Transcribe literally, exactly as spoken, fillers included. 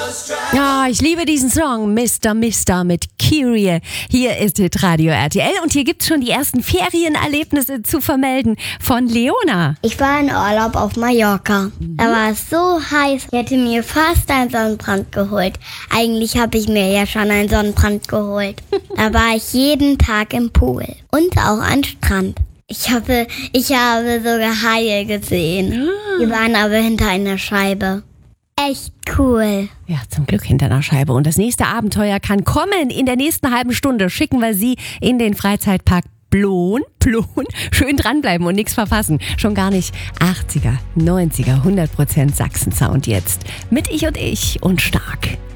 Ja, ich liebe diesen Song, Mister Mister mit Kyrie. Hier ist Radio R T L und hier gibt's schon die ersten Ferienerlebnisse zu vermelden von Leona. Ich war in Urlaub auf Mallorca. Mhm. Da war es so heiß, ich hätte mir fast einen Sonnenbrand geholt. Eigentlich habe ich mir ja schon einen Sonnenbrand geholt. Da war ich jeden Tag im Pool und auch am Strand. Ich habe, ich habe sogar Haie gesehen. Ah. Die waren aber hinter einer Scheibe. Echt cool. Ja, zum Glück hinter einer Scheibe. Und das nächste Abenteuer kann kommen. In der nächsten halben Stunde schicken wir Sie in den Freizeitpark Plon. Plon. Schön dranbleiben und nichts verpassen. Schon gar nicht achtziger, neunziger, hundert Prozent Sachsen-Sound jetzt. Mit Ich und Ich und Stark.